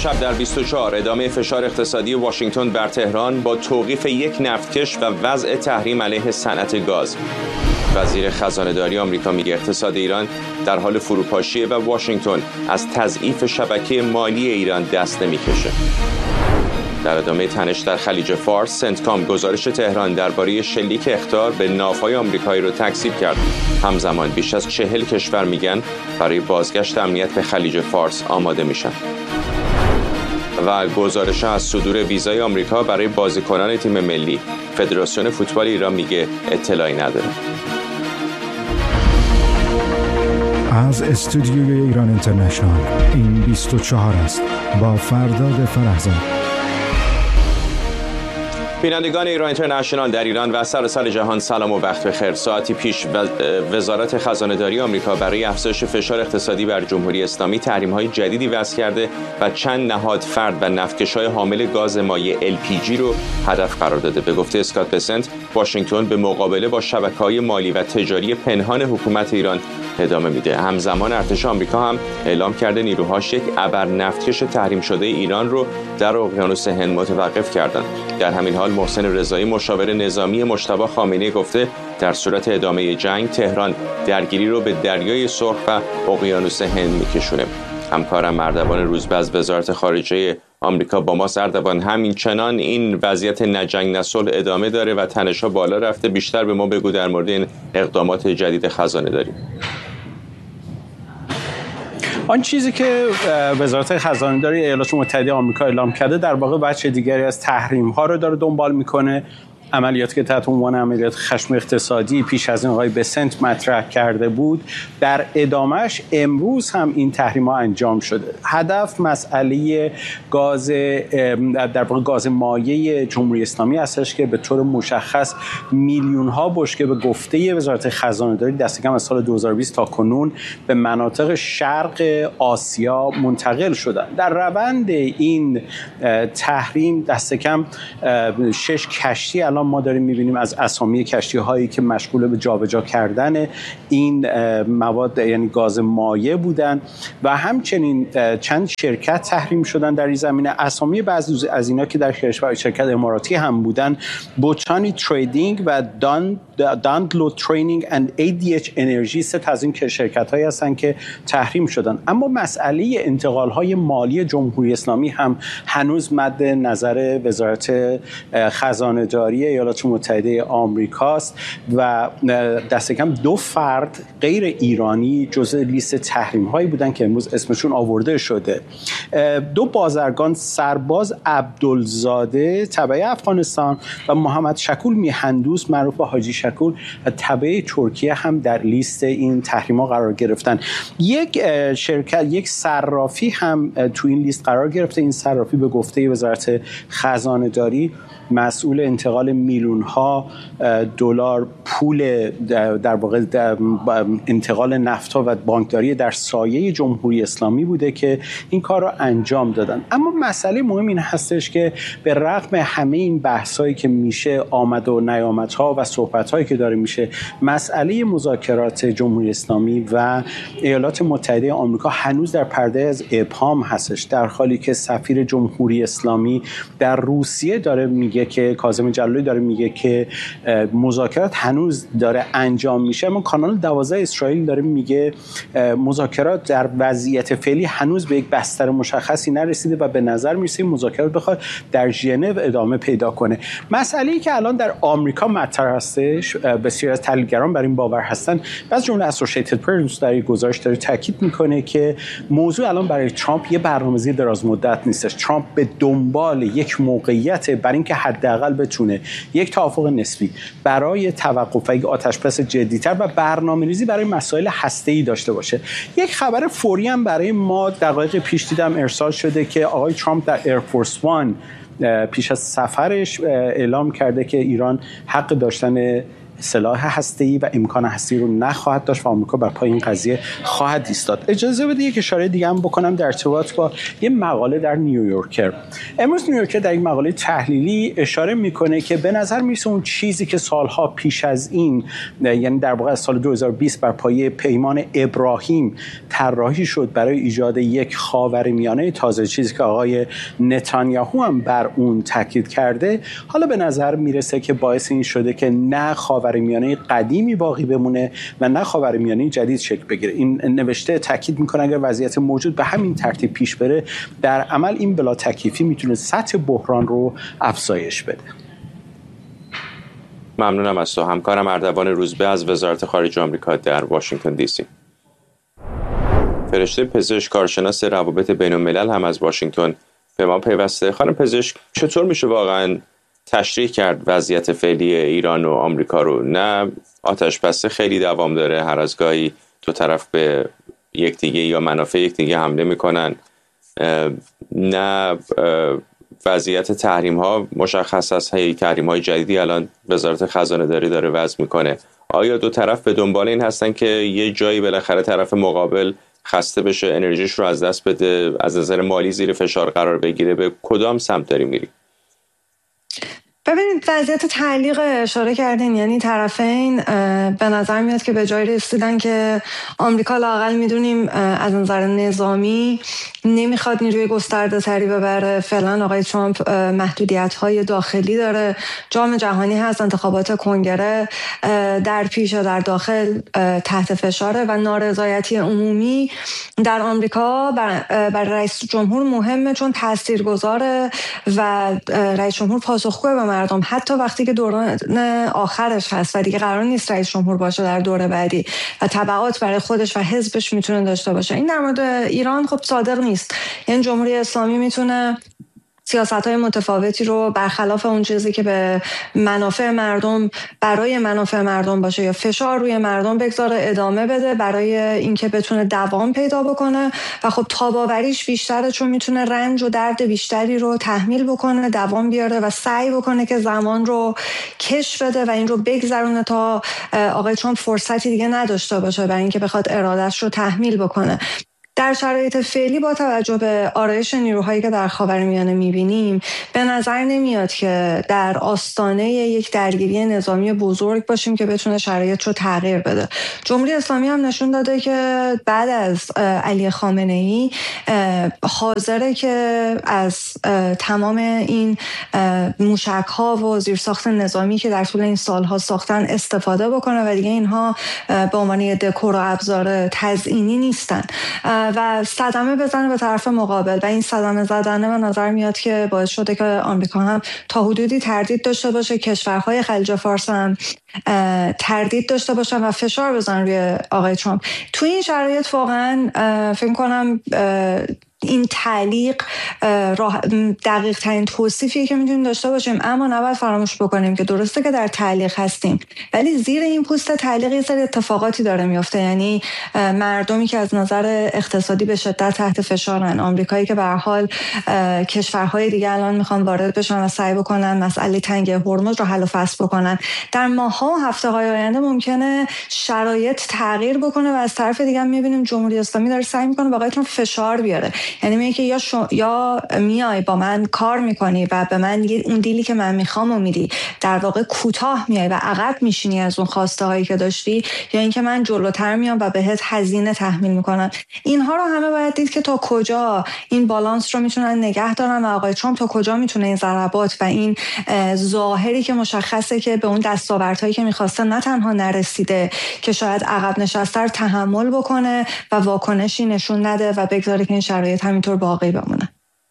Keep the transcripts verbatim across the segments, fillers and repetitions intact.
امشب در بیست و چهار ادامه فشار اقتصادی واشنگتن بر تهران با توقیف یک نفتکش و وضع تحریم علیه صنعت گاز. وزیر خزانه‌داری آمریکا میگه اقتصاد ایران در حال فروپاشیه و واشنگتن از تضعیف شبکه مالی ایران دست نمیکشه. در ادامه تنش در خلیج فارس، سنتکام گزارش تهران درباره شلیک اخطار به ناوهای آمریکایی رو تکذیب کرد. همزمان بیش از چهل کشور میگن برای بازگشت امنیت به خلیج فارس آماده میشن. و گزارش از صدور ویزای آمریکا برای بازیکنان تیم ملی. فدراسیون فوتبال ایران میگه اطلاعی نداره. از استودیوی ایران اینترنشنال این بیست و چهار است با فرداد فرهزاد. بینندگان ایران اینترنشنال در ایران و سراسر جهان سلام و وقت بخیر. ساعتی پیش وزارت خزانه‌داری آمریکا برای افزایش فشار اقتصادی بر جمهوری اسلامی تحریم‌های جدیدی وضع کرده و چند نهاد فرد و نفتکش‌های حامل گاز مایع ال پی جی رو هدف قرار داده. به گفته اسکات بسنت، واشنگتن به مقابله با شبکه‌های مالی و تجاری پنهان حکومت ایران ادامه میده. همزمان ارتش آمریکا هم اعلام کرده نیروهاش یک ابر نفتکش تحریم شده ایران رو در اقیانوس هند متوقف کردند. در همین حال محسن رضایی مشاور نظامی مجتبی خامنه‌ای گفته در صورت ادامه جنگ تهران درگیری رو به دریای سرخ و اقیانوس هند میکشونه. همکارم مردوان روزبه از وزارت خارجه آمریکا با ماست. اردوان، همین چنان این وضعیت نجنگ نصلح ادامه داره و تنش‌ها بالا رفته. بیشتر به ما بگو در مورد این اقدامات جدید خزانه‌داری. آن چیزی که وزارت خزانه‌داری ایالات متحده آمریکا اعلام کرده در واقع بچه دیگری از تحریم‌ها رو داره دنبال میکنه. عملیاتی که تحت عنوان عملیات خشم اقتصادی پیش از این آقای بسنت مطرح کرده بود، در ادامهش امروز هم این تحریم‌ها انجام شده. هدف مسئله گاز در واقع گاز مایع جمهوری اسلامی هستش که به طور مشخص میلیون‌ها بشکه به گفته وزارت خزانه‌داری دست کم از سال دو هزار و بیست تا کنون به مناطق شرق آسیا منتقل شدن. در روند این تحریم دست کم شش کشتی الان ما داریم می‌بینیم از اسامی کشتی‌هایی که مشغول به جابجا کردن این مواد یعنی گاز مایع بودن و همچنین چند شرکت تحریم شدن در این زمینه. اسامی بعضی از اینا که در شرکت اماراتی هم بودن، بوتانی تریدینگ و دان داندلو ترینینگ اند ای دی اچ انرژی، سه تا از این شرکت‌هایی هستن که تحریم شدن. اما مسئله انتقال‌های مالی جمهوری اسلامی هم هنوز مد نظر وزارت خزانه‌داری ایالات متحده آمریکاست و دست کم دو فرد غیر ایرانی جزء لیست تحریم‌هایی بودن که امروز اسمشون آورده شده. دو بازرگان، سرباز عبدالزاده تبع افغانستان و محمد شکول میهندوست معروف به حاجی شکول تبع ترکیه هم در لیست این تحریم‌ها قرار گرفتن. یک شرکت یک صرافی هم تو این لیست قرار گرفته. این صرافی به گفته وزارت خزانه‌داری مسئول انتقال میلیون ها دلار پول در واقع انتقال نفت و بانکداری در سایه جمهوری اسلامی بوده که این کار را انجام دادن. اما مسئله مهم این هستش که به رغم همه این بحثایی که میشه، آمد و نیامدها و صحبت‌هایی که داره میشه، مسئله مذاکرات جمهوری اسلامی و ایالات متحده آمریکا هنوز در پرده از ابهام هستش، در حالی که سفیر جمهوری اسلامی در روسیه داره میگه که کاظم جلالی داره میگه که مذاکرات هنوز داره انجام میشه. اما کانال دوازده اسرائیل داره میگه مذاکرات در وضعیت فعلی هنوز به یک بستر مشخصی نرسیده و به نظر میرسه مذاکرات بخواد در ژنو ادامه پیدا کنه. مسئله‌ای که الان در آمریکا مطرح هستش، بسیاری از تحلیلگران بر این باور هستن، از جمله اسوسییتد پرس در یک گزارش داره تاکید میکنه که موضوع الان برای ترامپ یه برنامه‌ریزی دراز مدت نیستش. ترامپ به دنبال یک موقعیت برای اینکه حداقل بتونه یک توافق نسبی برای توقف یک آتش‌بس جدی‌تر و برنامه‌ریزی برای مسائل هسته‌ای داشته باشه. یک خبر فوری هم برای ما دقایق پیش دیدم ارسال شده که آقای ترامپ در ایرفورس وان پیش از سفرش اعلام کرده که ایران حق داشتن سلاح هسته‌ای و امکان هسته‌ای رو نخواهد داشت و آمریکا بر پای این قضیه خواهد ایستاد. اجازه بده یک اشاره دیگه هم بکنم در ارتباط با یه مقاله در نیویورکر. امروز نیویورکر در این مقاله تحلیلی اشاره میکنه که به نظر میرسه اون چیزی که سالها پیش از این، یعنی در واقع از سال دو هزار و بیست بر پایه پیمان ابراهیم طراحی شد برای ایجاد یک خاورمیانه تازه، چیزی که آقای نتانیاهو هم بر اون تاکید کرده، حالا به نظر میرسه که باعث این شده که نه خاورمیانه قدیمی باقی بمونه و نه خاورمیانه جدید شکل بگیره. این نوشته تاکید میکنه اگر وضعیت موجود به همین ترتیب پیش بره، در عمل این بلا تکلیفی میتونه سطح بحران رو افزایش بده. ممنونم از تو. همکارم اردوان روزبه از وزارت خارجه آمریکا در واشنگتن دی سی. فرشته پزشک، کارشناس روابط بین الملل هم از واشنگتن به ما پیوسته. خانم پزشک، چطور میشه واقعا تشریح کرد وضعیت فعلی ایران و آمریکا رو؟ نه آتش بسته خیلی دوام داره، هر از گاهی دو طرف به یکدیگه یا منافع یکدیگه حمله میکنن، نه وضعیت تحریم ها مشخص است. هی تحریم های جدیدی الان وزارت خزانه داری داره وضع میکنه. آیا دو طرف به دنبال این هستن که یه جایی بالاخره طرف مقابل خسته بشه، انرژیش رو از دست بده، از نظر مالی زیر فشار قرار بگیره؟ به کدام سمت داریم میریم؟ ببینید، وضعیت تعلیق اشاره کردین، یعنی طرفین به نظر میاد که به جای رسیدن که آمریکا لااقل میدونیم از نظر نظامی نمیخواد نیروی گسترده تری ببره. فعلا آقای ترامپ محدودیت های داخلی داره، جام جهانی هست، انتخابات کنگره در پیش در داخل تحت فشاره و نارضایتی عمومی در آمریکا بر رئیس جمهور مهمه، چون تاثیرگذاره و رئیس جمهور پاسخگوه به مردم، حتی وقتی که دوران آخرش هست و دیگه قرار نیست رئیس جمهور باشه در دوره بعدی و تبعات برای خودش و حزبش میتونه داشته باشه. این در مورد ایران خب صادق نیست. یعنی جمهوری اسلامی میتونه سیاست‌های متفاوتی رو برخلاف اون چیزی که به منافع مردم برای منافع مردم باشه یا فشار روی مردم بگذاره ادامه بده برای اینکه بتونه دوام پیدا بکنه و خب تاباوریش بیشتره، چون میتونه رنج و درد بیشتری رو تحمیل بکنه، دوام بیاره و سعی بکنه که زمان رو کش بده و این رو بگذرونه تا آقای ترامپ فرصتی دیگه نداشته باشه برای اینکه بخواد ارادهش رو تحمیل بکنه. در شرایط فعلی با توجه به آرایش نیروهایی که در خاورمیانه می‌بینیم به نظر نمیاد که در آستانه یک درگیری نظامی بزرگ باشیم که بتونه شرایط رو تغییر بده. جمهوری اسلامی هم نشون داده که بعد از علی خامنه‌ای حاضره که از تمام این موشک‌ها و زیرساخت نظامی که در طول این سال‌ها ساختن استفاده بکنه و دیگه اینها به عنوان دکور و ابزار تزیینی نیستن و صدمه بزنه به طرف مقابل و این صدمه زدنه به نظر میاد که باعث شده که آمریکا هم تا حدودی تردید داشته باشه، کشورهای خلیج فارس هم تردید داشته باشن و فشار بزنن روی آقای ترامپ. تو این شرایط واقعا فکر کنم این تعلیق دقیق ترین توصیفیه که میتونیم داشته باشیم، اما نباید فراموش بکنیم که درسته که در تعلیق هستیم ولی زیر این پوست تعلیق یه سری اتفاقاتی داره میفته. یعنی مردمی که از نظر اقتصادی به شدت تحت فشارن، آمریکایی که به هر حال کشورهای دیگه الان میخوان وارد بشن و سعی بکنن مسئله تنگ هرمز رو حل و فصل بکنن. در ماه‌ها و هفته‌های آینده ممکنه شرایط تغییر بکنه و از طرف دیگه هم میبینیم جمهوری اسلامی داره سعی میکنه با آقایتون فشار بیاره. یعنی میگه که یا شو یا میای با من کار میکنی و به من اون دیلی که من میخوام و میدی، در واقع کوتاه میای و عقب میشینی از اون خواسته هایی که داشتی، یا اینکه من جلوتر میام و بهت هزینه تحمیل میکنم. اینها رو همه باید دید که تا کجا این بالانس رو میتونن نگه دارن و آقای ترامپ تا کجا میتونه این ضربات و این ظاهری که مشخصه که به اون دستاوردهایی که میخواسته نه تنها نرسیده که شاید عقب نشسته رو تحمل بکنه و واکنشی نشون نده و بگذاره که این شرایط همینطور باقی بمونه.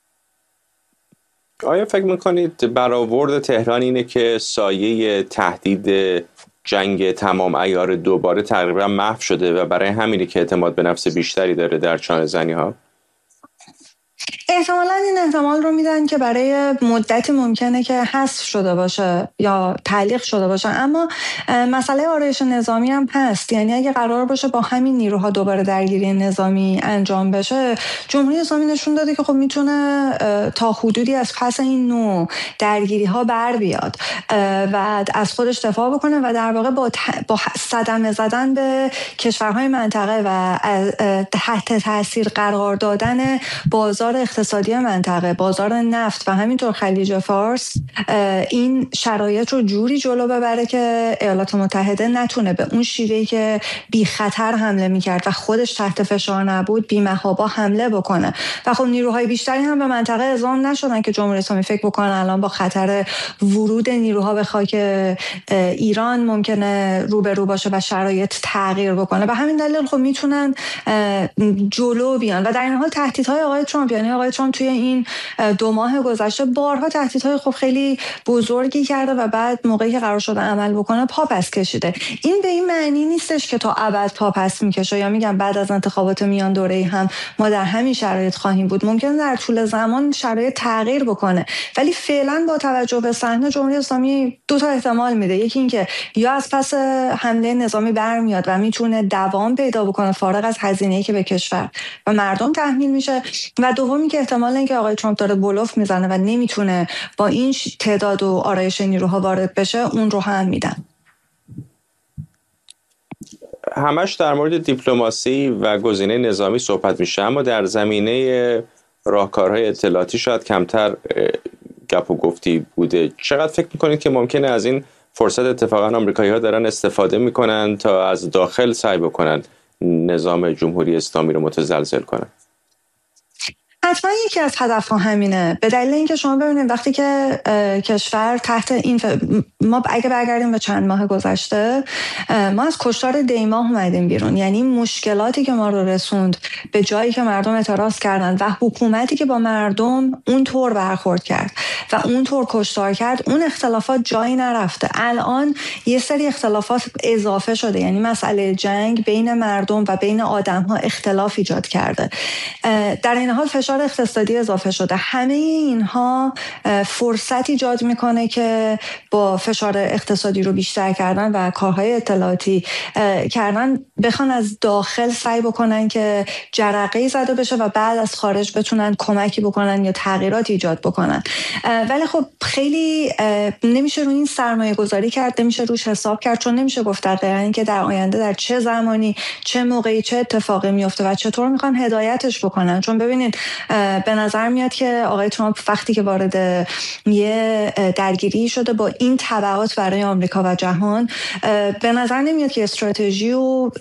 آیا فکر میکنید برآورد تهران اینه که سایه تهدید جنگ تمام عیار دوباره تقریبا محو شده و برای همینه که اعتماد به نفس بیشتری داره در چانه زنی ها؟ احتمالاً این احتمال رو میدن که برای مدتی ممکنه که حذف شده باشه یا تعلیق شده باشه، اما مسئله آرایش نظامی هم هست. یعنی اگه قرار باشه با همین نیروها دوباره درگیری نظامی انجام بشه، جمهوری اسلامی نشون داده که خب میتونه تا حدودی از پس این نوع درگیری ها بر بیاد و از خودش دفاع بکنه و در واقع با, با صدمه زدن به کشورهای منطقه و تحت تاثیر قرار دادن بازار اقتصادی منطقه، بازار نفت و همینطور خلیج فارس، این شرایط رو جوری جلو ببره که ایالات متحده نتونه به اون شیوهی که بی خطر حمله میکرد و خودش تحت فشار نبود بی محابا حمله بکنه. و خب نیروهای بیشتری هم به منطقه اعزام نشدن که جمهوری اسلامی فکر بکنه الان با خطر ورود نیروها به خاک ایران ممکنه روبرو باشه و شرایط تغییر بکنه. به همین دلیل خب میتونن جلو بیان. و در این حال تهدیدهای آقای ترامپ، یعنی آقای ترامپ توی این دو ماه گذشته بارها تهدیدهای خب خیلی بزرگی کرده و بعد موقعی که قرار شده عمل بکنه پا پس کشیده. این به این معنی نیستش که تا ابد پا پس میکشه یا میگم بعد از انتخابات میان دوره‌ای هم ما در همین شرایط خواهیم بود. ممکنه در طول زمان شرایط تغییر بکنه، ولی فعلا با توجه به صحنه جمهوری اسلامی دو تا احتمال میده. یکی این که یا از پس حمله نظامی برمیاد و میتونه دوام پیدا بکنه فارغ از هزینه‌ای که به کشور و مردم تحمیل میشه، و دومی که احتمال اینکه آقای ترامپ داره بلوف میزنه و نمیتونه با این تعداد و آرایش نیروها وارد بشه، اون رو هم میدن. همش در مورد دیپلماسی و گزینه نظامی صحبت میشه، اما در زمینه راهکارهای اطلاعاتی شاید کمتر گپ و گفتی بوده. چقدر فکر میکنید که ممکنه از این فرصت اتفاقا آمریکایی‌ها دارن استفاده میکنن تا از داخل سعی بکنن نظام جمهوری اسلامی رو متزلزل کنن؟ حتما یکی از هدفها همینه، به دلیل اینکه شما ببینید وقتی که کشور تحت این ف... ما اگه برگردیم به چند ماه گذشته، ما از کشتار دیماه اومدیم بیرون. یعنی مشکلاتی که ما رو رسوند به جایی که مردم اعتراض کردن و حکومتی که با مردم اونطور برخورد کرد و اونطور کشتار کرد، اون اختلافات جایی نرفته. الان یه سری اختلافات اضافه شده، یعنی مسئله جنگ بین مردم و بین آدم‌ها اختلاف ایجاد کرده. در این حال فشار اقتصادی اضافه شده. همه اینها فرصت ایجاد میکنه که با فشار اقتصادی رو بیشتر کردن و کارهای اطلاعاتی کردن بخوان از داخل سعی بکنن که جرقه‌ای زده بشه و بعد از خارج بتونن کمکی بکنن یا تغییرات ایجاد بکنن. ولی خب خیلی نمیشه روی این سرمایه گذاری کرد، نمیشه روش حساب کرد، چون نمیشه گفت دقیقاً اینکه در آینده در چه زمانی، چه موقعی، چه اتفاقی میفته و چطور میخوان هدایتش بکنن. چون ببینید به نظر میاد که آقای ترامپ وقتی که وارد یه درگیری شده با این تبعات برای آمریکا و جهان، به نظر نمیاد که استراتژی و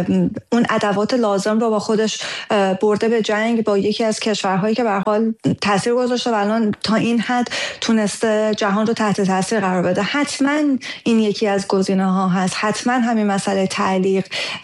اون ادوات لازم رو با خودش برده به جنگ با یکی از کشورهایی که به هر حال تاثیر گذاشته و الان تا این حد تونسته جهان رو تحت تاثیر قرار بده. حتما این یکی از گزینه‌ها هست. حتما همین مسئله تعلیق،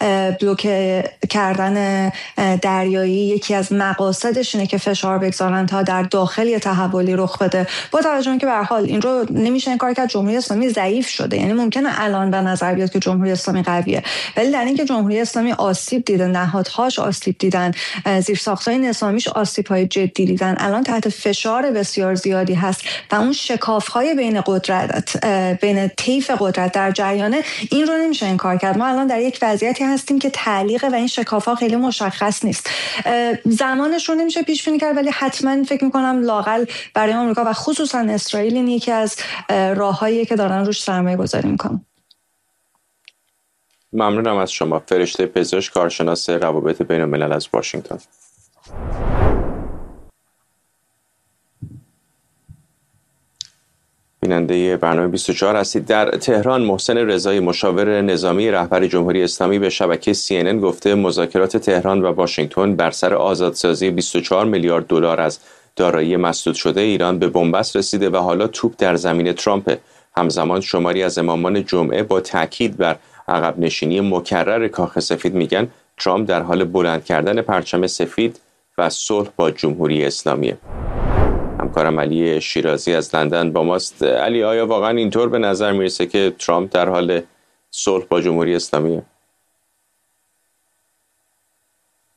بلوکه کردن دریایی یکی از مقاصدش اینه که فشار بگذارن تا در داخل یه تحولی رخ بده. با توجه به اینکه به هر حال این رو نمیشه انکار کرد جمهوری اسلامی ضعیف شده، یعنی ممکنه الان به نظر بیاد که جمهوری اسلامی قویه، ولی در اینکه جمهوری اسلامی آسیب دیده، نهادهاش آسیب دیدن، زیرساخت‌های نظامیش آسیب‌های جدی دیدن، الان تحت فشار بسیار زیادی هست و اون شکاف‌های بین قدرت، بین طیف قدرت در جریانه، این رو نمیشه انکار کرد. ما الان در یک وضعیتی هستیم که تعلیق و این شکاف‌ها خیلی مشخص نیست. زمانش رو نمیشه پیش بینی کرد، ولی حتما فکر می‌کنم لااقل برای آمریکا و خصوصا اسرائیل این یکی از راه‌هاییه که دارن روش سرمایه گذاری می‌کنن. ممنونم از شما. فرشته پزشک، کارشناس روابط بین الملل از واشنگتن. بیننده برنامه بیست و چهار هستید. در تهران محسن رضایی، مشاور نظامی رهبر جمهوری اسلامی، به شبکه سی ان ان گفته مذاکرات تهران و واشنگتن بر سر آزادسازی بیست و چهار میلیارد دلار از دارایی مسدود شده ایران به بنبست رسیده و حالا توپ در زمین ترامپ. همزمان شماری از امامان جمعه با تاکید بر عقب نشینی مکرر کاخ سفید میگن ترامپ در حال بلند کردن پرچم سفید و صلح با جمهوری اسلامیه. همکارم علی شیرازی از لندن با ماست. علی، آیا واقعا اینطور به نظر میرسه که ترامپ در حال صلح با جمهوری اسلامیه؟ خب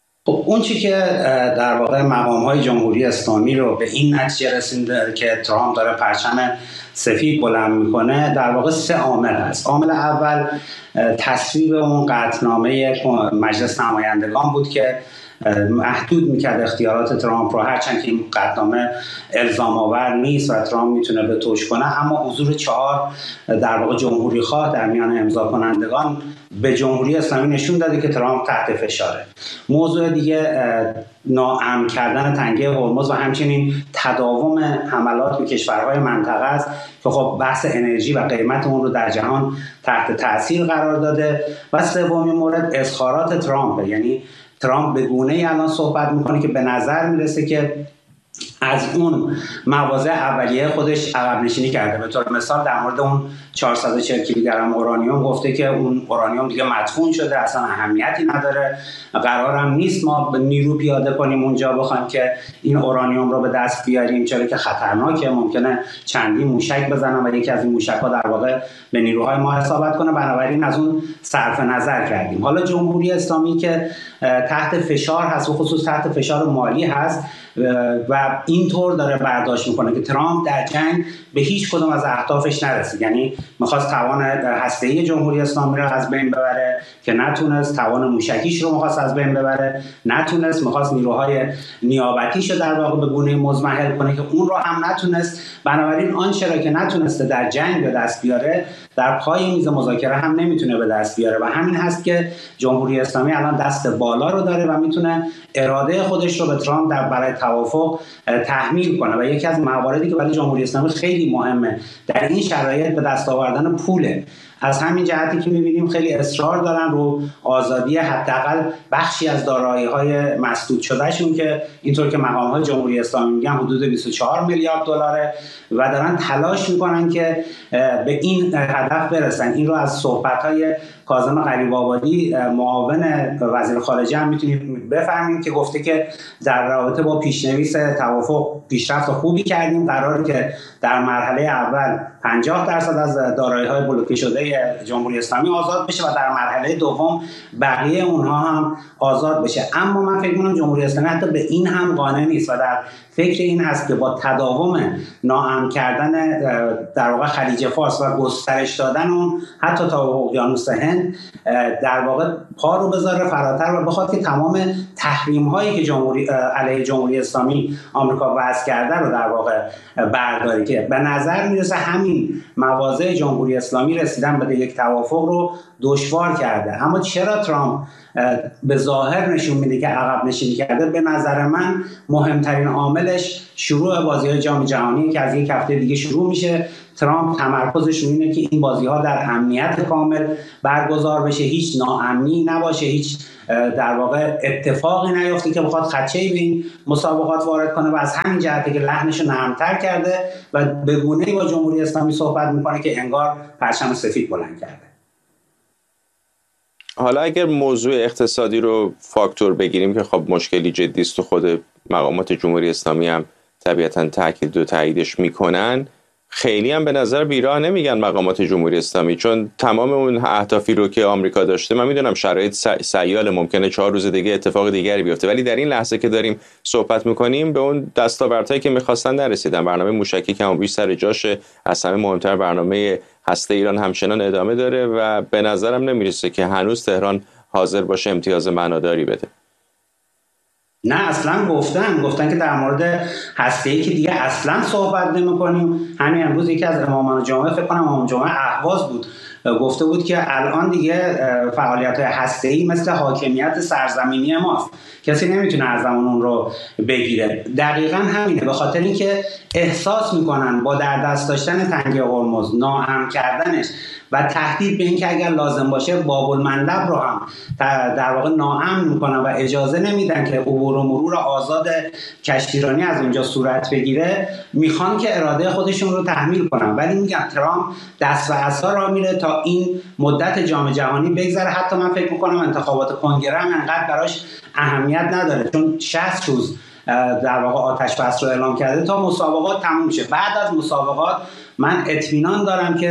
اون چی که در واقع مقام‌های جمهوری اسلامی رو به این نتیجه رسونده که ترامپ داره پرچم سفید بلند میکنه در واقع سه عامل هست. عامل اول تصویب اون قطعنامه مجلس نمایندگان بود که محدود میکرد اختیارات ترامپ رو، هرچند که این قطعنامه الزام آور نیست و ترامپ میتونه به توش کنه، اما حضور چهار در واقع جمهوری خواه در میان امضا کنندگان به جمهوری اسلامی نشون داده که ترامپ تحت فشاره. موضوع دیگه ناامن کردن تنگه هرمز و همچنین تداوم حملات به کشورهای منطقه است که خب بحث انرژی و قیمت اون رو در جهان تحت تاثیر قرار داده. و سومین مورد اظهارات ترامپ، یعنی ترامپ به گونه‌ای الان صحبت میکنه که به نظر میرسه که از اون مواضع اولیه خودش عقب نشینی کرده. به طور مثال در مورد اون چهارصد و چهل کیلوگرم اورانیوم گفته که اون اورانیوم دیگه مدفون شده، اصلا اهمیتی نداره، قرارم نیست ما نیرو پیاده کنیم اونجا بخوایم که این اورانیوم رو به دست بیاریم، چرا که خطرناکه، ممکنه چندین موشک بزنن و یکی از این موشک‌ها در واقع به نیروهای ما حسابت کنه، بنابراین از اون صرف نظر کردیم. حالا جمهوری اسلامی که تحت فشار هست و خصوص تحت فشار مالی هست و اینطور داره برداشت میکنه که ترامپ در جنگ به هیچ کدوم از اهدافش نرسید، یعنی میخواست توان هسته‌ای جمهوری اسلامی رو از بین ببره که نتونست، توان موشکیش رو میخواست از بین ببره نتونست، میخواست نیروهای نیابتیش رو در واقع به گونه مضمحل کنه که اون رو هم نتونست. بنابراین آنچه را که نتونسته در جنگ به دست بیاره در پای میز مذاکره هم نمیتونه به دست بیاره و همین هست که جمهوری اسلامی الان دست بالا رو داره و میتونه اراده خودش رو به ترامپ در برای توافق تحمیل کنه. و یکی از مواردی که برای جمهوری اسلامی خیلی مهمه در این شرایط به دست آوردن پوله. از همین جهتی که می‌بینیم خیلی اصرار دارن رو آزادی حداقل بخشی از دارایی‌های مسدود شدهشون که اینطور که مقام‌های جمهوری اسلامی میگن حدود بیست و چهار میلیارد دلاره و دارن تلاش میکنن که به این هدف برسن. این رو از صحبت‌های کاظم غریب‌آبادی معاون وزیر خارجه هم میتونید بفهمیم که گفته که در رابطه با پیشنویس توافق پیشرفت خوبی کردیم، قراره که در مرحله اول پنجاه درصد از دارایی‌های بلوکه شده جمهوری اسلامی آزاد بشه و در مرحله دوم بقیه اونها هم آزاد بشه. اما من فکر می‌کنم جمهوری اسلامی حتی به این هم قانع نیست و در فکر این هست که با تداوم ناامن کردن در واقع خلیج فارس و گسترش دادن اون حتی تا اقیانوس هند در واقع پا رو بذاره فراتر و بخواد که تمام تحریم هایی که جمهوری علیه جمهوری اسلامی آمریکا وضع کرده رو در واقع برداره، که به نظر میرسه همین مواضع جمهوری اسلامی رسیدن به یک توافق رو دشوار کرده. اما چرا ترامپ به ظاهر نشون میده که عقب نشینی کرده؟ به نظر من مهمترین عاملش شروع بازی‌های جام جهانی که از یک هفته دیگه شروع میشه. ترامپ تمرکزش رو اینه که این بازی‌ها در امنیت کامل برگزار بشه، هیچ ناامنی نباشه، هیچ در واقع اتفاقی نیفته که بخواد خدشه‌ای به این مسابقات وارد کنه و از همین جهته که لحنش رو نرم‌تر کرده و به گونه‌ای با جمهوری اسلامی صحبت می‌کنه که انگار پرچم سفید بلند کرده. حالا اگر موضوع اقتصادی رو فاکتور بگیریم که خب مشکلی جدی است و خود مقامات جمهوری اسلامی هم طبیعتاً تاکید و تاییدش میکنن، خیلی هم به نظر بیراه نمیگن مقامات جمهوری اسلامی، چون تمام اون اهدافی رو که آمریکا داشته، من میدونم شرایط سیال ممکنه چهار روز دیگه اتفاق دیگری بیفته، ولی در این لحظه که داریم صحبت میکنیم به اون دستاوردهایی که میخواستن نرسیدن. برنامه موشکی کم و بیش سر جاشه، از همه مهمتر برنامه هسته ایران همچنان ادامه داره و به نظرم نمیرسه که هنوز تهران حاضر باشه امتیاز معناداری بده. نه اصلا گفتن گفتن که در مورد هسته‌ای که دیگه اصلا صحبت نمی‌کنیم. همین امروز یکی از امامان جمعه، فکر کنم امام جمعه اهواز بود، گفته بود که الان دیگه فعالیت‌های هسته‌ای مثل حاکمیت سرزمینی ماست، کسی نمیتونه ازمون اون رو بگیره. دقیقاً همینه، به خاطر اینکه احساس میکنن با در دست داشتن تنگه هرمز، ناامن کردنش و تهدید به اینکه اگر لازم باشه باب المندب رو هم در واقع ناامن میکنن و اجازه نمیدن که عبور و مرور آزاد کشتیرانی از اونجا صورت بگیره، میخوان که اراده خودشون رو تحمیل کنن. ولی میگم ترامپ دست و عصا را میره تا این مدت جام جهانی بگذره. حتی من فکر میکنم انتخابات کنگره هم انقدر براش اهمیت نداره، چون شصت روز در واقع آتش بس رو اعلام کرده تا مسابقات تموم شه. بعد از مسابقات من اطمینان دارم که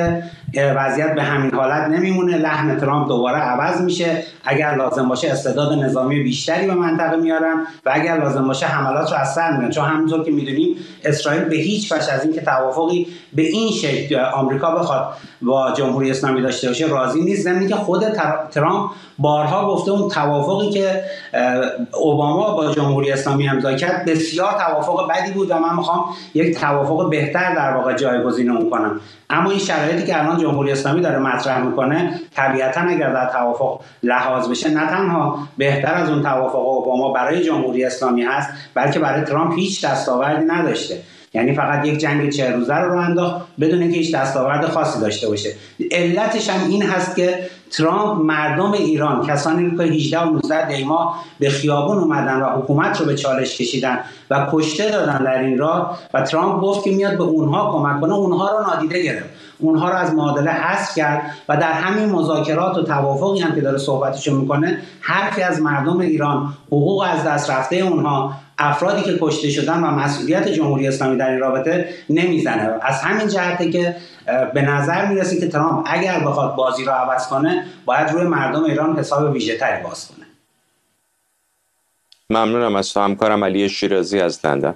وضعیت به همین حالت نمیمونه، لحن ترامپ دوباره عوض میشه، اگر لازم باشه استعداد نظامی بیشتری به منطقه میارن و اگر لازم باشه حملات رو از سر میارن، چون همونطور که میدونیم اسرائیل به هیچ وجه از اینکه توافقی به این شکل آمریکا بخواد با جمهوری اسلامی داشته باشه راضی نیست. زمینی که خود ترامپ بارها گفته اون توافقی که اوباما با جمهوری اسلامی امضا کرد بسیار توافق بدی بود و من میخوام یک توافق بهتر در واقع جایگزین اون کنم. اما این شرایطی که الان جمهوری اسلامی داره مطرح میکنه طبیعتا اگر در توافق لحاظ بشه نه تنها بهتر از اون توافق اوباما برای جمهوری اسلامی هست، بلکه برای ترامپ هیچ دستاوردی نداشته. یعنی فقط یک جنگ چه روزه رو راه انداخت بدون اینکه هیچ دستاورد خاصی داشته باشه. علتش هم این هست که ترامپ مردم ایران، کسانی که هجده و نوزده دی‌ماه به خیابون اومدن و حکومت رو به چالش کشیدن و کشته دادن در این راه و ترامپ گفت که میاد به اونها کمک کنه، اونها رو نادیده گرفت، اونها رو از معادله حذف کرد و در همین مذاکرات و توافقی هم که داره صحبتشو میکنه حرفی از مردم ایران، حقوق از دست رفته اونها، افرادی که کشته شدن و مسئولیت جمهوری اسلامی در این رابطه نمیزنه. از همین جهته که به نظر میرسه که ترامپ اگر بخواد بازی رو عوض کنه باید روی مردم ایران حساب ویژه تری باز کنه. ممنونم از تو همکارم علی شیرازی از لندن.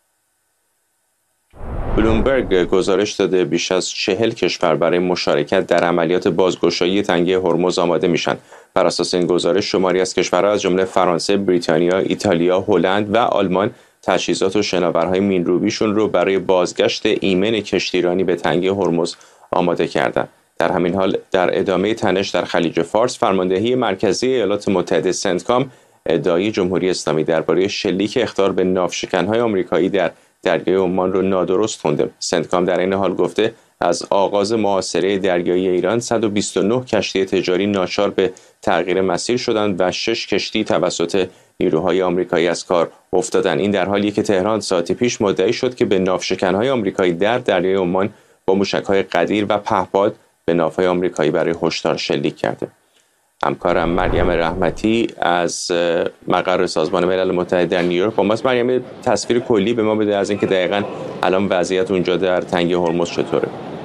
بلومبرگ گزارش داده بیش از چهل کشور برای مشارکت در عملیات بازگشایی تنگه هرمز آماده میشن. بر اساس این گزارش شماری از کشورها از جمله فرانسه، بریتانیا، ایتالیا، هلند و آلمان تجهیزات و شناورهای مین‌روبیشون رو برای بازگشت ایمن کشتیرانی به تنگه هرمز آماده کردند. در همین حال در ادامه تنش در خلیج فارس، فرماندهی مرکزی ایالات متحده سنتکام ادعای جمهوری اسلامی درباره شلیک اخطار به ناوشکن‌های آمریکایی در دریای عمان رو نادرست خونده. سنتکام در این حال گفته از آغاز محاصره دریایی ایران صد و بیست و نه کشتی تجاری ناچار به تغییر مسیر شدند و شش کشتی توسط نیروهای آمریکایی از کار افتادند. این در حالیه که تهران ساعتی پیش مدعی شد که به ناوشکن‌های آمریکایی در دریای عمان با موشک‌های قدیر و پهپاد به ناوهای آمریکایی برای هشدار شلیک کرده. همکارم مریم رحمتی از مقر سازمان ملل متحد در نیویورک با ماست. مریم، تصویر کلی به ما بده از اینکه دقیقاً الان وضعیت اونجا در تنگه هرمز چطوره؟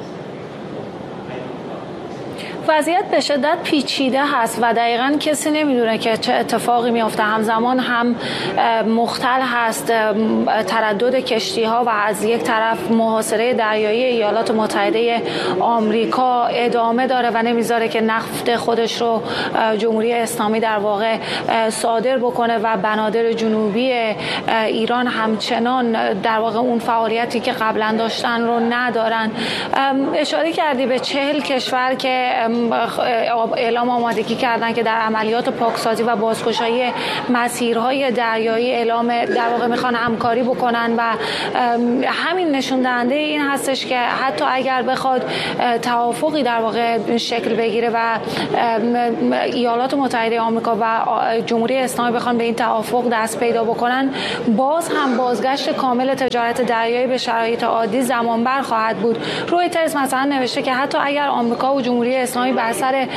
وضعیت به شدت پیچیده هست و دقیقاً کسی نمیدونه که چه اتفاقی میفته. همزمان هم مختل هست تردد کشتی ها و از یک طرف محاصره دریایی ایالات متحده آمریکا ادامه داره و نمیذاره که نفت خودش رو جمهوری اسلامی در واقع صادر بکنه و بنادر جنوبی ایران همچنان در واقع اون فعالیتی که قبلا داشتن رو ندارن. اشاره کردی به چهل کشور که اعلام آمادگی کردن که در عملیات پاکسازی و بازگشایی مسیرهای دریایی اعلام در واقع میخوان همکاری بکنن و همین نشون دهنده این هستش که حتی اگر بخواد توافقی در واقع شکل بگیره و ایالات متحده آمریکا و جمهوری اسلامی بخوان به این توافق دست پیدا بکنن، باز هم بازگشت کامل تجارت دریایی به شرایط عادی زمان بر خواهد بود. رویترز مثلا نوشته که حتی اگر آمریکا و جمهوری اسلامی بر اثر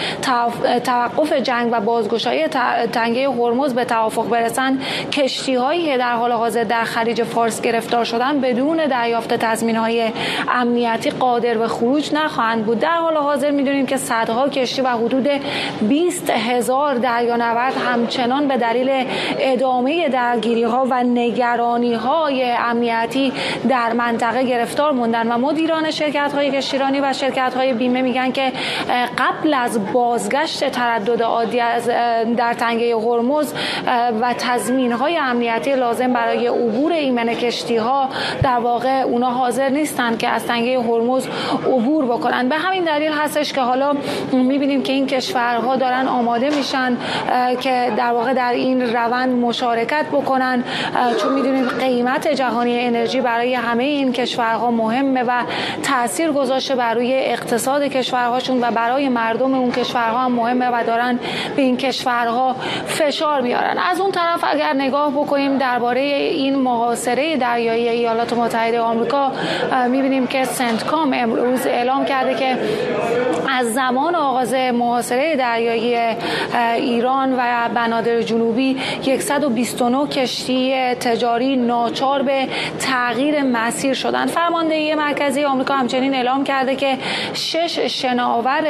توقف جنگ و بازگشایی تنگه هرمز به توافق برسن، کشتی‌هایی که در حال حاضر در خلیج فارس گرفتار شدن بدون دریافت تضمین‌های امنیتی قادر به خروج نخواهند بود. در حال حاضر می‌دونیم که صدها کشتی و حدود بیست هزار دریانورد همچنان به دلیل ادامه درگیری‌ها و نگرانی‌های امنیتی در منطقه گرفتار موندن و مدیران شرکت‌های کشتیرانی و شرکت‌های بیمه میگن که قبل از بازگشت تردد عادی از در تنگه هرمز و تضمین‌های امنیتی لازم برای عبور ایمن کشتی‌ها در واقع اونا حاضر نیستند که از تنگه هرمز عبور بکنن. به همین دلیل هستش که حالا می‌بینیم که این کشورها دارن آماده میشن که در واقع در این روند مشارکت بکنن، چون می‌دونیم قیمت جهانی انرژی برای همه این کشورها مهمه و تأثیر گذاشته بر روی اقتصاد کشورهاشون و برای برای مردم اون کشورها هم مهمه و دارن به این کشورها فشار میارن. از اون طرف اگر نگاه بکنیم درباره این محاصره دریایی ایالات متحده آمریکا، میبینیم که سنتکام امروز اعلام کرده که از زمان آغاز محاصره دریایی ایران و بنادر جنوبی صد و بیست و نه کشتی تجاری ناچار به تغییر مسیر شدن. فرماندهی مرکزی آمریکا همچنین اعلام کرده که شش شناور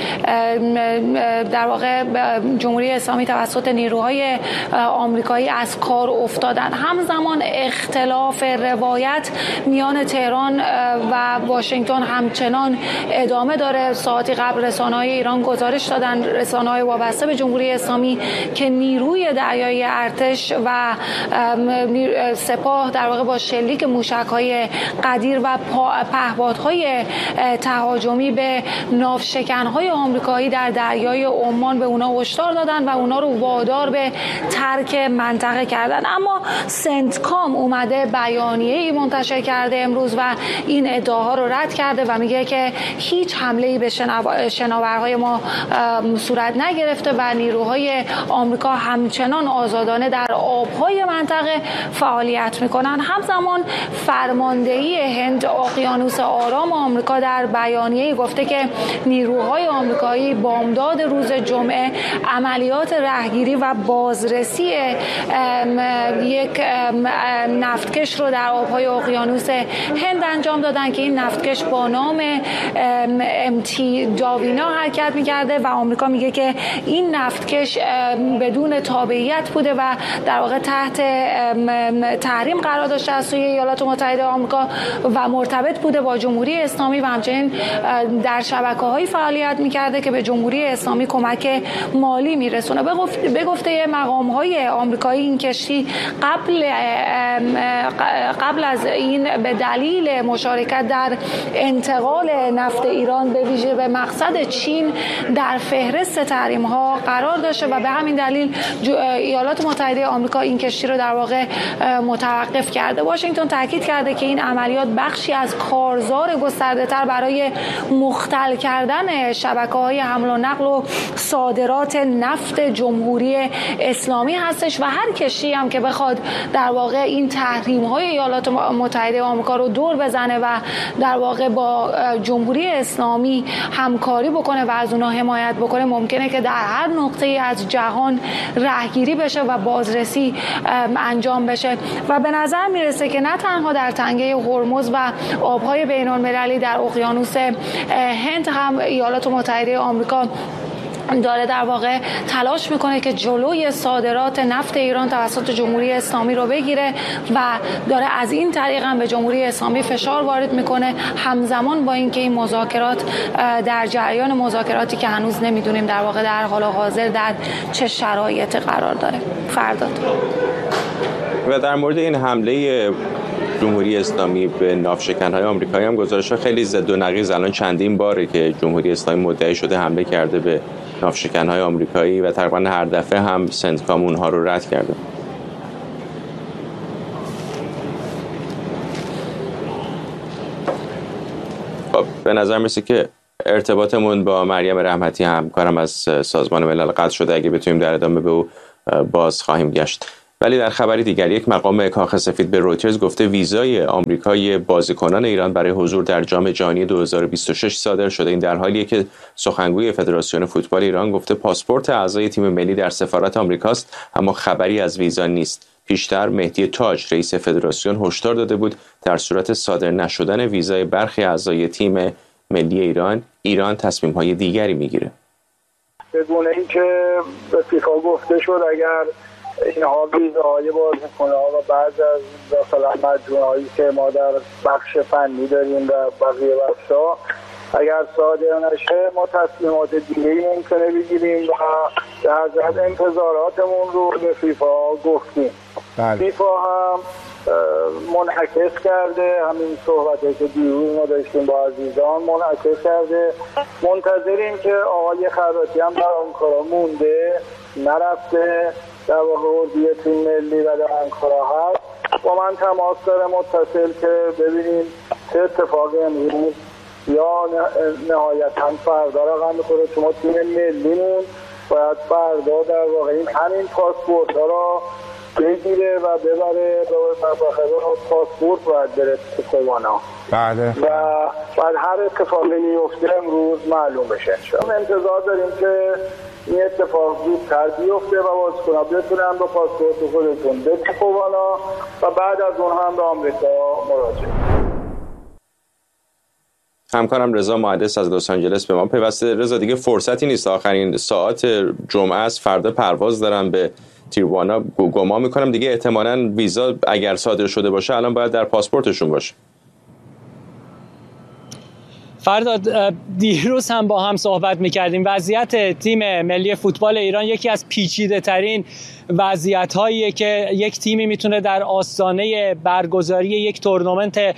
در واقع جمهوری اسلامی توسط نیروهای آمریکایی از کار افتادن. همزمان اختلاف روایت میان تهران و واشنگتن همچنان ادامه داره. ساعتی قبل رسانه‌های ایران گزارش دادن، رسانه‌های وابسته به جمهوری اسلامی، که نیروی دریایی ارتش و سپاه در واقع با شلیک موشک‌های قدیر و پهپادهای تهاجمی به ناوشکن‌های آمریکایی در دریای عمان به اونا هشدار دادن و اونا رو وادار به ترک منطقه کردن. اما سنتکام اومده بیانیه‌ای منتشر کرده امروز و این ادعاها رو رد کرده و میگه که هیچ حمله‌ای به شناورهای ما صورت نگرفته و نیروهای آمریکا همچنان آزادانه در آبهای منطقه فعالیت میکنن. همزمان فرماندهی هند اقیانوس آرام آمریکا در بیانیه‌ای گفته که نیروهای آمریکایی بامداد روز جمعه عملیات رهگیری و بازرسی یک نفتکش رو در آبهای اقیانوس هند انجام دادن که این نفتکش با نام امتی داوینا حرکت میکرده و آمریکا میگه که این نفتکش بدون تابعیت بوده و در واقع تحت تحریم قرار داشته از سوی ایالات متحده آمریکا و مرتبط بوده با جمهوری اسلامی و همچنین در شبکه‌های فعالیت میکرده که به جمهوری اسلامی کمک مالی میرسونه. به گفته مقام‌های آمریکایی این کشتی قبل قبل از این به دلیل مشارکت در انتقال نفت ایران به ویژه به مقصد چین در فهرست تحریم‌ها قرار داشته و به همین دلیل ایالات متحده آمریکا این کشتی رو در واقع متوقف کرده. واشنگتن تاکید کرده که این عملیات بخشی از کارزار گسترده‌تر برای مختل کردن شبکه‌های حمل و نقل و صادرات نفت جمهوری اسلامی هستش و هر کشتی هم که بخواد در واقع این تحریم‌های ایالات متحده آمریکا رو دور بزنه و در واقع با جمهوری اسلامی همکاری بکنه و از اونها حمایت بکنه، ممکنه که در هر نقطه‌ای از جهان رهگیری بشه و بازرسی انجام بشه و به نظر میرسه که نه تنها در تنگه هرمز و آبهای بین‌المللی در اقیانوس هند هم ایالات متحده آمریکا داره در واقع تلاش میکنه که جلوی صادرات نفت ایران توسط جمهوری اسلامی رو بگیره و داره از این طریق هم به جمهوری اسلامی فشار وارد میکنه، همزمان با اینکه این مذاکرات در جریان مذاکراتی که هنوز نمیدونیم در واقع در حال حاضر در چه شرایطی قرار داره. فرداد و در مورد این حمله جمهوری اسلامی به ناوشکن‌های آمریکایی هم گزارش‌ها خیلی ضد و نقیض. الان چندین باره که جمهوری اسلامی مدعی شده حمله کرده به ناوشکن‌های آمریکایی و تقریبا هر دفعه هم سنتکام اونها رو رد کرده. خب به نظر میسه که ارتباطمون با مریم رحمتی همکارم از سازمان ملل قطع شده. اگه بتونیم در ادامه به او باز خواهیم گشت. ولی در خبری دیگر یک مقام کاخ سفید به رویترز گفته ویزای آمریکایی بازیکنان ایران برای حضور در جام جهانی دو هزار و بیست و شش صادر شده. این در حالیه که سخنگوی فدراسیون فوتبال ایران گفته پاسپورت اعضای تیم ملی در سفارت آمریکاست اما خبری از ویزا نیست. پیشتر مهدی تاج رئیس فدراسیون هشدار داده بود در صورت صادر نشدن ویزای برخی اعضای تیم ملی ایران، ایران تصمیم‌های دیگری میگیره. بدون اینکه به فیفا گفته شد اگر اینها ویزاهای بازیکن‌ها و بعض از مثلا مجموعه‌هایی که ما در بخش فنی داریم و بقیه بخش‌ها اگر صادر نشه ما تصمیمات دیگه‌ای ممکنه بگیریم و در حضرت انتظاراتمون رو به فیفا گفتیم. بله. فیفا هم منعکس کرده همین صحبتی که دیروز ما داشتیم با عزیزان، منعکس کرده. منتظریم که آقای خراطی هم در آنکارا مونده، نرفته، در واقع اردوی تیم ملی و در آنکارا هست. با من تماس داره متصل که ببینیم چه اتفاقی امروز یا نهایتاً فردا رقم میخوره. شما تیم ملیمون باید فردا در واقع این همین پاسپورت ها را بگیره و ببره و پاسپورت باید بره تو کوانا. بله. و بعد هر اتفاقی میفته امروز معلوم بشه. شما انتظار داریم که این اتفاق زودتر بیفته و بازیکن‌ها بتونن با پاسپورت خودشون به کوانا و بعد از اون هم به آمریکا مراجعه. همکارم رضا محدث از لس آنجلس به ما پیوسته. رضا دیگه فرصتی نیست، آخرین ساعت جمعه است، فردا پرواز دارن به تیروانا. گمان میکنم دیگه احتمالاً ویزا اگر صادر شده باشه الان باید در پاسپورتشون باشه. فرداد، دیروز هم با هم صحبت میکردیم. وضعیت تیم ملی فوتبال ایران یکی از پیچیده ترین وضعیت هاییه که یک تیمی میتونه در آستانه برگزاری یک تورنمنت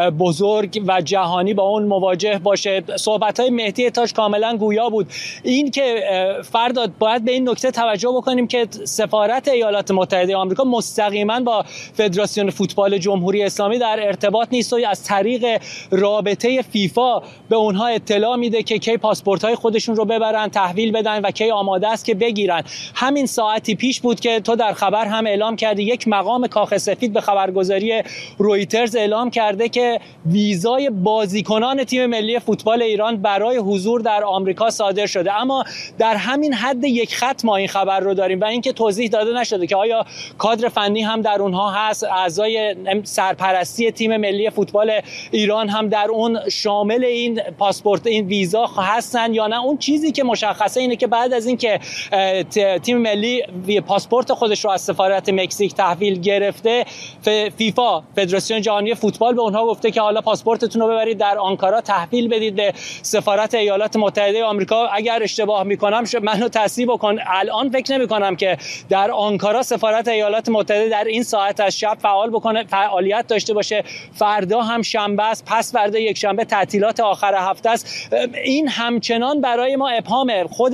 بزرگ و جهانی با اون مواجه باشه. صحبت های مهدی تاج کاملا گویا بود. این که فرداد باید به این نکته توجه بکنیم که سفارت ایالات متحده آمریکا مستقیما با فدراسیون فوتبال جمهوری اسلامی در ارتباط نیست و از طریق رابطه فیفا به اونها اطلاع میده که کی پاسپورت های خودشون رو ببرن تحویل بدن و کی آماده است که بگیرن. همین ساعتی پیش بود که تو در خبر هم اعلام کردی، یک مقام کاخ سفید به خبرگزاری رویترز اعلام کرده که ویزای بازیکنان تیم ملی فوتبال ایران برای حضور در آمریکا صادر شده. اما در همین حد یک خط ما این خبر رو داریم و اینکه توضیح داده نشده که آیا کادر فنی هم در اونها هست، اعضای سرپرستی تیم ملی فوتبال ایران هم در اون شامل این پاسپورت این ویزا هستن یا نه. اون چیزی که مشخصه اینه که بعد از اینکه تیم ملی پاسپورت خودش رو از سفارت مکزیک تحویل گرفته، فیفا فدراسیون جهانی فوتبال به اونها گفته که حالا پاسپورتتون رو ببرید در آنکارا تحویل بدید به سفارت ایالات متحده آمریکا. اگر اشتباه میکنم منو تصحیح بکن، الان فکر نمیکنم که در آنکارا سفارت ایالات متحده در این ساعت از شب فعال بکنه فعالیت داشته باشه. فردا هم شنبه است، پس فردا یک شنبه تعطیلات آخر هفته است. این همچنان برای ما ابهامه. خود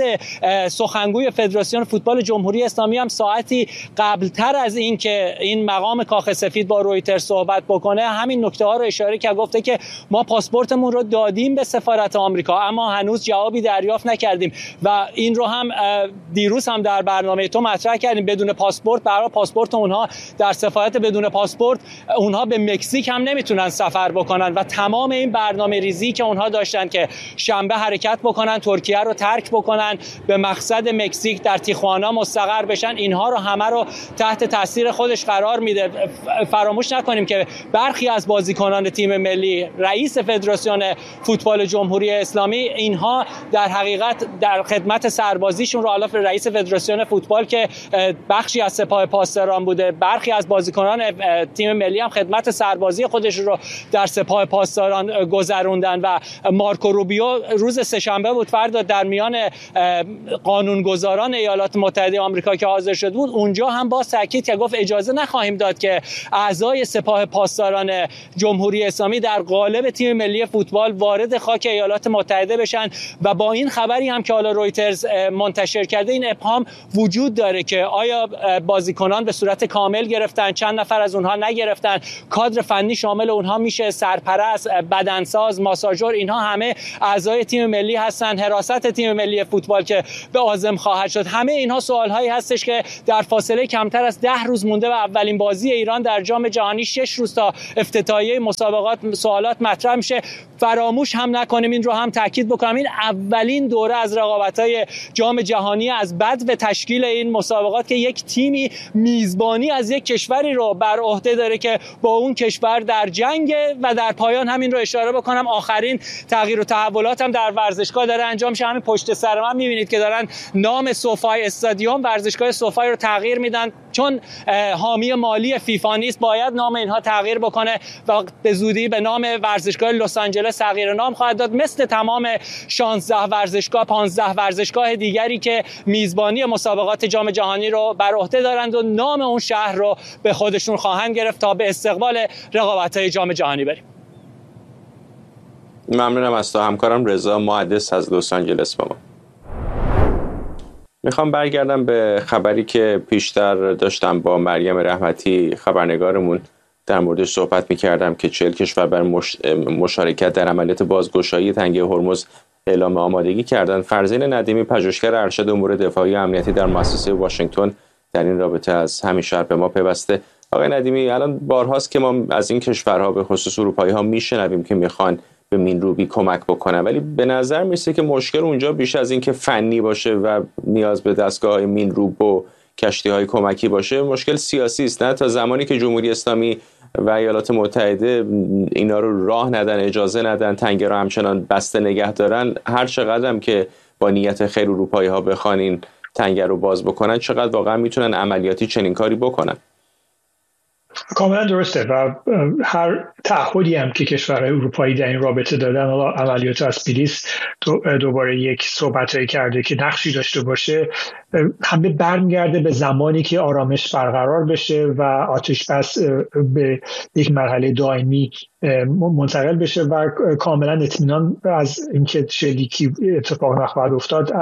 سخنگوی فدراسیون فوتبال جمهوری اسلامی هم ساعتی قبلتر از این که این مقام کاخ سفید با رویتر صحبت بکنه همین نکته ها رو اشاره کرد، گفته که ما پاسپورتمون رو دادیم به سفارت آمریکا اما هنوز جوابی دریافت نکردیم و این رو هم دیروز هم در برنامه تو مطرح کردیم. بدون پاسپورت برای پاسپورت اونها در سفارت بدون پاسپورت اونها به مکزیک هم نمیتونن سفر بکنن و تمام این برنامه ریزی که اونها داشتن که شنبه حرکت بکنن، ترکیه رو ترک بکنن، به مقصد مکزیک در تیخوانا مستقر بشن، اینها رو همه رو تحت تاثیر خودش قرار میده. فراموش نکنیم که برخی از بازیکنان تیم ملی، رئیس فدراسیون فوتبال جمهوری اسلامی، اینها در حقیقت در خدمت سربازیشون رو، حالا رئیس فدراسیون فوتبال که بخشی از سپاه پاسداران بوده، برخی از بازیکنان تیم ملی هم خدمت سربازی خودش رو در سپاه پاسداران گذروندن و مارکو روبیو روز سه‌شنبه بود فردا در میان قانونگذاران ایالات متحده آمریکا که حاضر شده بود اونجا هم با تاکید که گفت اجازه نخواهیم داد که اعضای سپاه پاسداران جمهوری اسلامی در قالب تیم ملی فوتبال وارد خاک ایالات متحده بشن و با این خبری هم که حالا رویترز منتشر کرده این ابهام وجود داره که آیا بازیکنان به صورت کامل گرفتن، چند نفر از اونها نگرفتن، کادر فنی شامل اونها میشه، سرپرست، بدنساز، ماساژور، اینها همه اعضای تیم ملی هستن، حراست تیم ملی فوتبال که به عازم خواهد شد. همه اینها سوالهایی هستش که در فاصله کمتر از ده روز مونده و اولین بازی ایران در جام جهانی، شش روز تا افتتاحیه مسابقات سوالات مطرح میشه. فراموش هم نکنیم، این رو هم تاکید بکنم، این اولین دوره از رقابت‌های جام جهانی از بد و تشکیل این مسابقات که یک تیمی میزبانی از یک کشوری رو بر عهده داره که با اون کشور در جنگ و در پایان همین رو اشاره بکنم آخرین تغییر و تحولات هم در ورزشگاه داره انجام میشه. همین پشت سر من می‌بینید که دارن نام سوفای استادیوم، ورزشگاه سوفای رو تغییر میدن چون حامی مالی فیفا نیست، باید نام اینها تغییر بکنه و به زودی به نام ورزشگاه لس آنجلس تغییر نام خواهد داد، مثل تمام شانزده ورزشگاه پانزده ورزشگاه دیگری که میزبانی مسابقات جام جهانی رو بر عهده دارند و نام اون شهر رو به خودشون خواهند گرفت تا به استقبال رقابت‌های جام جهانی بریم. ممنونم از تو همکارم رضا محدث از لس آنجلس با ما. میخوام برگردم به خبری که پیشتر داشتم با مریم رحمتی خبرنگارمون در موردش صحبت می‌کردم که چهل کشور بر مش... مشارکت در عملیات بازگشایی تنگه هرمز اعلام آمادگی کردند. فرزین ندیمی، پژوهشگر ارشد امور دفاعی و امنیتی در مؤسسه واشنگتن، در این رابطه از همین شهر به ما پیوسته. آقای ندیمی، الان بارهاست که ما از این کشورها به خصوص اروپایی‌ها میشنویم که میخوان به مینروبی کمک بکنن، ولی به نظر میرسه که مشکل اونجا بیش از این که فنی باشه و نیاز به دستگاه‌های مینروب و کشتی‌های کمکی باشه، مشکل سیاسی است. نه تا زمانی که جمهوری اسلامی و ایالات متحده اینا رو راه ندن، اجازه ندن، تنگه رو همچنان بسته نگه دارن، هر چقدر هم که با نیت خیر اروپایی‌ها بخوان این تنگه رو باز بکنن، چقدر واقعا میتونن عملیاتی چنین کاری بکنن؟ کاملا درسته و هر تعهدی هم که کشورهای اروپایی در این رابطه دادن، عملیات اسپیلیس دوباره یک صحبتایی کرده که نقشی داشته باشه، همه برمیگرده به زمانی که آرامش برقرار بشه و آتش بس به یک مرحله دائمی منتقل بشه و کاملا اطمینان از اینکه شلیکی اتفاق نخواهد افتاد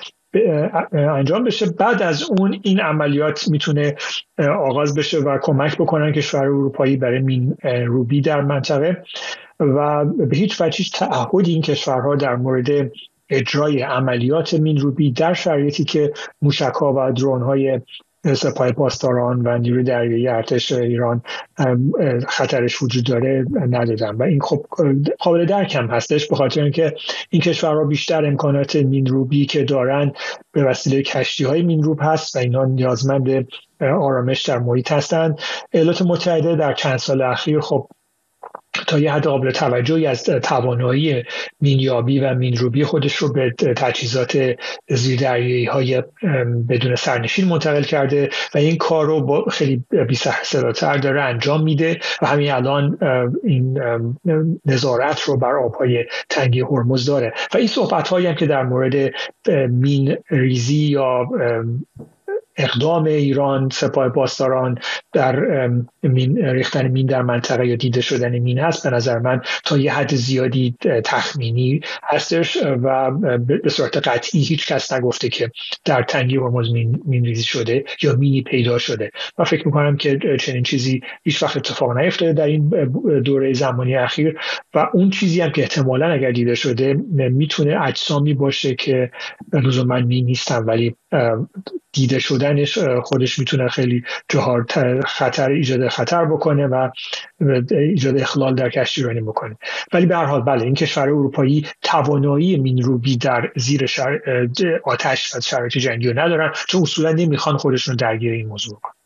انجام بشه. بعد از اون این عملیات میتونه آغاز بشه و کمک بکنن کشور اروپایی برای مین روبی در منطقه و به هیچ وجه هیچ تعهدی این کشورها در مورد اجرای عملیات مین روبی در شرایطی که موشک‌ها و درون‌های سپاه پاسداران و نیروی دریایی ارتش ایران خطرش وجود داره ندادن و این خب قابل درک هم هستش، به خاطر اینکه این کشورها بیشتر امکانات مینروبی که دارن به وسیله کشتی‌های مینروب هست و اینا نیازمند آرامش در محیط هستند. ایالات متحده در چند سال اخیر خب تا یه حد قابل توجهی از توانایی مینیابی و مینروبی خودش رو به تجهیزات زیردریایی‌های بدون سرنشین منتقل کرده و این کار رو با خیلی بی‌سرصداتر داره انجام میده و همین الان این نظارت رو بر آبهای تنگه هرمز داره و این صحبت‌هایی هم که در مورد مین ریزی یا اقدام ایران، سپاه پاسداران در مین ریختن مین در منطقه یا دیده شدن مین هست، به نظر من تا یه حد زیادی تخمینی هستش و به صورت قطعی هیچ کس نگفته که در تنگه هرمز مین, مین ریزی شده یا مینی پیدا شده و فکر میکنم که چنین چیزی هیچ وقت اتفاق نیفتاده در این دوره زمانی اخیر و اون چیزی هم که احتمالاً اگر دیده شده میتونه اجسامی باشه که لزوما مین نیستن ولی دیده شدنش خودش میتونه خیلی جاها خطر ایجاد خطر بکنه و ایجاد اخلال در کشتیرانی بکنه. ولی به هر حال بله، این کشور اروپایی توانایی مینروبی در زیر شر... آتش و شرایط جنگی رو ندارن، چون اصولا نمیخوان خودشون درگیر این موضوع کنن.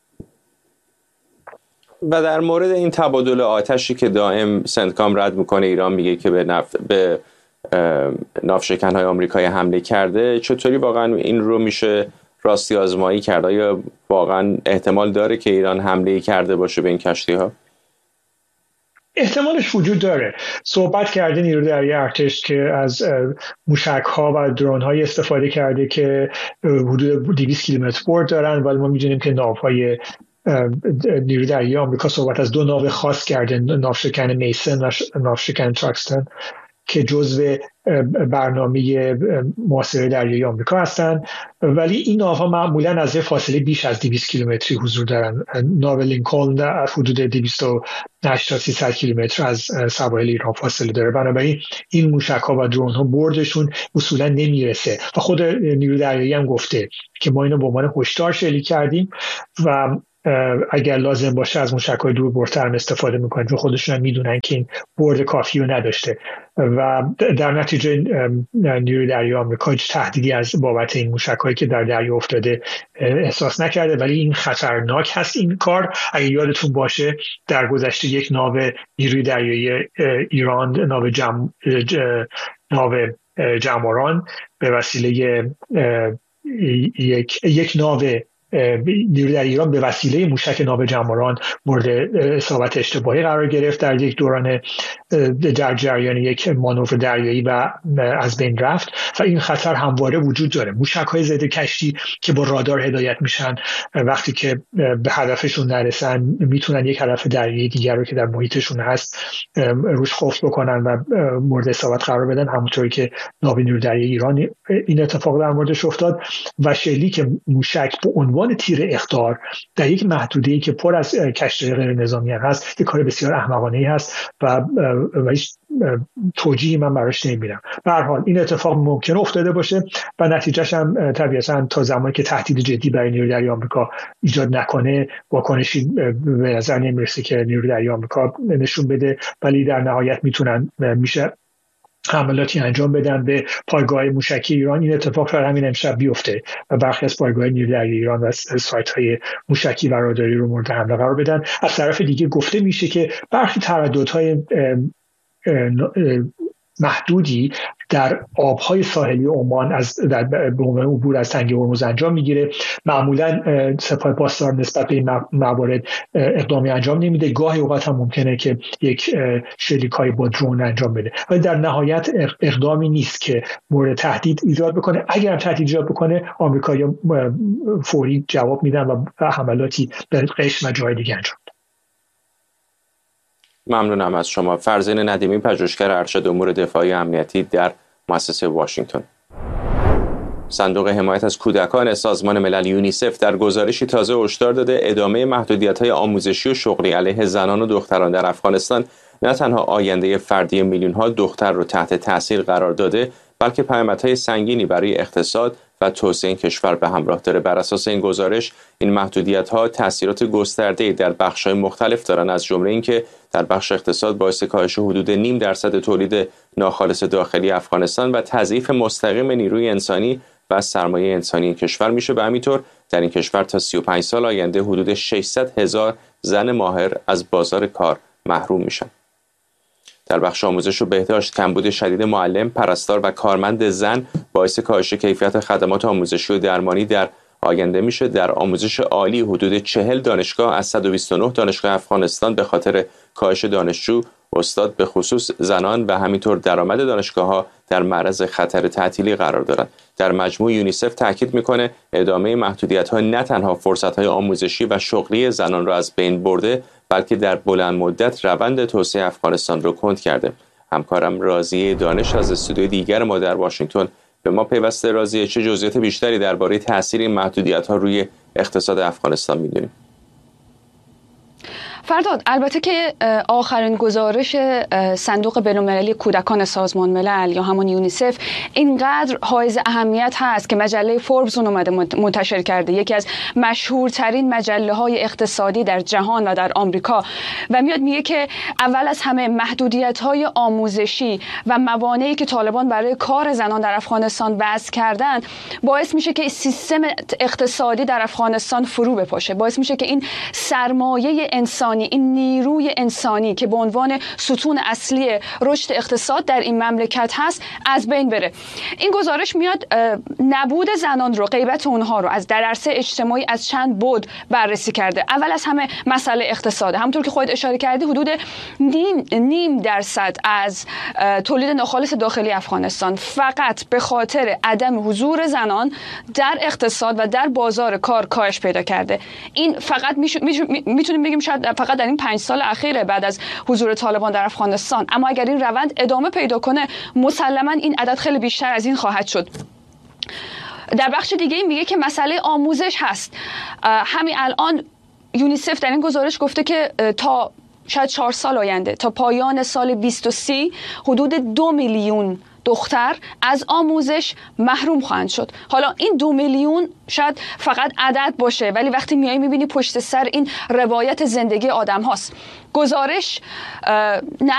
و در مورد این تبادل آتشی که دائم سنتکام رد میکنه، ایران میگه که به نفت به ناوشکن‌های آمریکایی حمله کرده، چطوری واقعا این رو میشه راستی آزمایی کرده؟ یا واقعا احتمال داره که ایران حمله کرده باشه به این کشتی‌ها؟ احتمالش وجود داره. صحبت کرده نیروی دریایی ارتش که از موشک‌ها و درون‌های استفاده کرده که حدود دویست کیلومتر برد دارن، ولی ما می‌دونیم که ناوهای نیروی دریایی آمریکا صحبت از دو ناو خاص کرده، ناوشکن میسن و ناوشکن تراکستون که جزو برنامه محاصره دریایی آمریکا هستند، ولی این ناوها معمولاً از فاصله بیش از دویست کیلومتری حضور دارن. ناو لینکلن در حدود دویست و هشتاد تا سیصد کیلومتر از سواحل ایران فاصله داره، بنابراین این موشک‌ها و درون‌ها بردشون اصولاً نمیرسه و خود نیروی دریایی هم گفته که ما اینو به عنوان هشدار شلیک کردیم و اگر لازم باشه از موشک‌های دور بردتر استفاده میکنن، چون خودشون هم میدونن که این برد کافی رو نداشته و در نتیجه نیروی دریایی آمریکا هیچ تهدیدی از بابت این موشک‌هایی که در دریا افتاده احساس نکرده. ولی این خطرناک هست این کار. اگر یادتون باشه در گذشته یک ناو نیروی دریایی ایران، ناو جم ناو جماران به وسیله یک یک ناو نیروی در ایران به وسیله موشک ناو جماران مورد اصابت اشتباهی قرار گرفت در یک دوران در جریان یک مانور دریایی و از بین رفت و این خطر همواره وجود داره. موشک‌های ضد کشتی که با رادار هدایت میشن وقتی که به هدفشون نرسن میتونن یک هدف دریایی دیگر رو که در محیطشون هست روش قفل بکنن و مورد اصابت قرار بدن، همونطوری که ناو نیروی دریایی ایران این اتفاق در موردش افتاد و شلیک موشک به عنوان تیر اخطار در یک محدوده‌ای که پر از کشتی غیر نظامی هست یک کار بسیار احمقانه‌ای هست و و هیچ توجیهی من براش نمیبینم. به هر حال این اتفاق ممکن افتاده باشه و نتیجهش هم طبیعتاً تا زمانی که تهدید جدی برای نیروی دریایی آمریکا ایجاد نکنه واکنشی به نظر نمیرسه که نیروی دریایی آمریکا نشون بده، ولی در نهایت میتونن میشه حملاتی انجام بدن به پایگاه موشکی ایران. این اتفاق شاید همین امشب بیفته و برخی از پایگاه نیروی دریایی ایران و سایت‌های موشکی و راداری رو مورد حمله قرار بدن. از طرف دیگه گفته میشه که برخی ترددهای محدودی در آبهای ساحلی عمان از در به عنوان عبور از تنگه هرمز انجام میگیره. معمولا سپاه پاسدار نسبت به این موارد اقدامی انجام نمیده، گاهی اوقات هم ممکنه که یک شلیک‌های با درون انجام بده، ولی در نهایت اقدامی نیست که مورد تهدید ایجاد بکنه. اگر هم تهدید ایجاد بکنه آمریکایی‌ها فوری جواب میدن و حملاتی به قشم و جای دیگه انجام. ممنونم از شما. فرزین ندیمی، پژوهشگر ارشد امور دفاعی امنیتی در مؤسسه واشنگتن. صندوق حمایت از کودکان سازمان ملل یونیسف در گزارشی تازه هشدار داده ادامه محدودیت‌های آموزشی و شغلی علیه زنان و دختران در افغانستان نه تنها آینده فردی میلیون‌ها دختر رو تحت تاثیر قرار داده، بلکه پیامدهای سنگینی برای اقتصاد و توسعه این کشور به همراه داره. بر اساس این گزارش این محدودیت‌ها تأثیرات گسترده‌ای در بخش‌های مختلف دارن، از جمله اینکه در بخش اقتصاد باعث کاهش حدود نیم درصد تولید ناخالص داخلی افغانستان و تضعیف مستقیم نیروی انسانی و سرمایه انسانی این کشور میشه. به همین طور در این کشور تا سی و پنج سال آینده حدود ششصد هزار زن ماهر از بازار کار محروم میشن. در بخش آموزش و بهداشت کمبود شدید معلم، پرستار و کارمند زن باعث کاهش کیفیت خدمات آموزشی و درمانی در آینده میشه. در آموزش عالی حدود چهل دانشگاه از صد و بیست و نه دانشگاه افغانستان به خاطر کاهش دانشجو، استاد به خصوص زنان و همینطور درآمد دانشگاه‌ها در معرض خطر تعطیلی قرار دارند. در مجموع یونیسف تاکید میکنه ادامه محدودیت‌ها نه تنها فرصت‌های آموزشی و شغلی زنان را از بین برده، بلکه در بلند مدت روند توسعه افغانستان را کند کرده. همکارم راضیه دانش از استودیوی دیگر ما در واشنگتن به ما پیوسته. راضیه، چه جزئیات بیشتری درباره تاثیر این محدودیت‌ها روی اقتصاد افغانستان می‌دونیم؟ فرداد، البته که آخرین گزارش صندوق بین‌المللی کودکان سازمان ملل یا همون یونیسف اینقدر حائز اهمیت هست که مجله فوربس اون اومده منتشر کرده، یکی از مشهورترین مجله‌های اقتصادی در جهان و در آمریکا، و میاد میگه که اول از همه محدودیت‌های آموزشی و موانعی که طالبان برای کار زنان در افغانستان وضع کردن باعث میشه که سیستم اقتصادی در افغانستان فرو بپاشه، باعث میشه که این سرمایه انسانی، این نیروی انسانی که به عنوان ستون اصلی رشد اقتصاد در این مملکت هست از بین بره. این گزارش میاد نبود زنان رو، غیبت اونها رو از در عرصه اجتماعی از چند بعد بررسی کرده. اول از همه مسئله اقتصاد. همونطور که خودت اشاره کردی حدود نیم, نیم درصد از تولید ناخالص داخلی افغانستان فقط به خاطر عدم حضور زنان در اقتصاد و در بازار کار کاهش پیدا کرده. این فقط میتونیم بگیم شاید فقط در این پنج سال اخیره بعد از حضور طالبان در افغانستان، اما اگر این روند ادامه پیدا کنه مسلما این عدد خیلی بیشتر از این خواهد شد. در بخش دیگه این میگه که مسئله آموزش هست. همین الان یونیسف در این گزارش گفته که تا شاید چهار سال آینده، تا پایان سال بیست و سی، حدود دو میلیون دختر از آموزش محروم خواهند شد. حالا این دو میلیون شاید فقط عدد باشه، ولی وقتی میایی میبینی پشت سر این روایت زندگی آدم هاست. گزارش نه